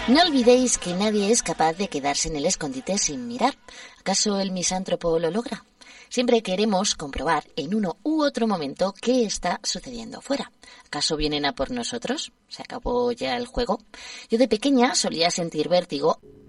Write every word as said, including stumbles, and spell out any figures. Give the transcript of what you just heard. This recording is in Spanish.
No olvidéis que nadie es capaz de quedarse en el escondite sin mirar. ¿Acaso el misántropo lo logra? Siempre queremos comprobar en uno u otro momento qué está sucediendo fuera. ¿Acaso vienen a por nosotros? ¿Se acabó ya el juego? Yo de pequeña solía sentir vértigo